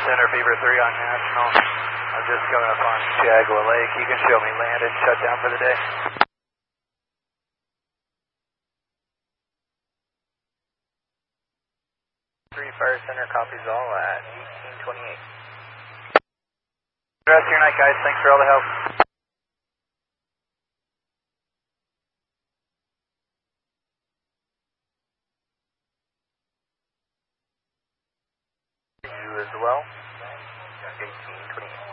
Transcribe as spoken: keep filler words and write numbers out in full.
Center, Beaver three on National. I'm just coming up on Chagua Lake. You can show me landed, shut down for the day. three Fire Center copies all at eighteen twenty-eight. The rest of your night, guys. Thanks for all the help. You as well, eighteen twenty-eight.